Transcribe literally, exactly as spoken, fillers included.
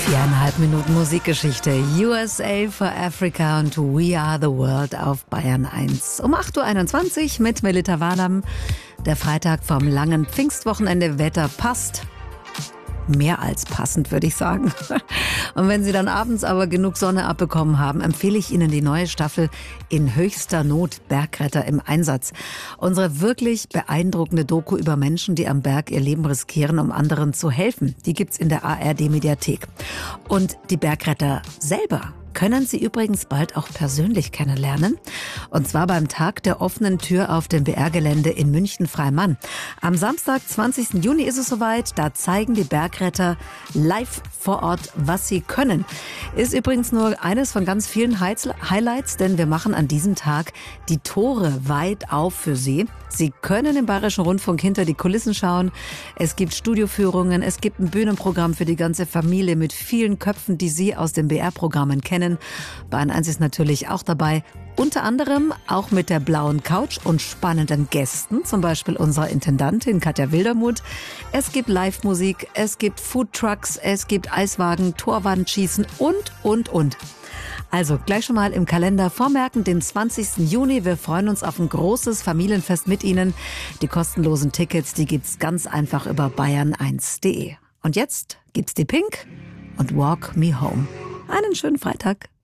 Viereinhalb Minuten Musikgeschichte. U S A for Africa und We Are the World auf Bayern eins. Um acht Uhr einundzwanzig mit Melita Walam. Der Freitag vom langen Pfingstwochenende. Wetter passt. Mehr als passend, würde ich sagen. Und wenn Sie dann abends aber genug Sonne abbekommen haben, empfehle ich Ihnen die neue Staffel In höchster Not, Bergretter im Einsatz. Unsere wirklich beeindruckende Doku über Menschen, die am Berg ihr Leben riskieren, um anderen zu helfen. Die gibt's in der A R D-Mediathek. Und die Bergretter selber können Sie übrigens bald auch persönlich kennenlernen. Und zwar beim Tag der offenen Tür auf dem B R-Gelände in München-Freimann. Am Samstag, zwanzigsten Juni ist es soweit. Da zeigen die Bergretter live vor Ort, was sie können. Ist übrigens nur eines von ganz vielen Highlights, denn wir machen an diesem Tag die Tore weit auf für Sie. Sie können im Bayerischen Rundfunk hinter die Kulissen schauen. Es gibt Studioführungen, es gibt ein Bühnenprogramm für die ganze Familie mit vielen Köpfen, die Sie aus den B R-Programmen kennen. Bayern eins ist natürlich auch dabei. Unter anderem auch mit der blauen Couch und spannenden Gästen, zum Beispiel unserer Intendantin Katja Wildermuth. Es gibt Live-Musik, es gibt Foodtrucks, es gibt Eiswagen, Torwandschießen und, und, und. Also gleich schon mal im Kalender vormerken, den zwanzigsten Juni. Wir freuen uns auf ein großes Familienfest mit Ihnen. Die kostenlosen Tickets, die gibt's ganz einfach über bayern eins punkt de. Und jetzt gibt's die Pink und Walk Me Home. Einen schönen Freitag.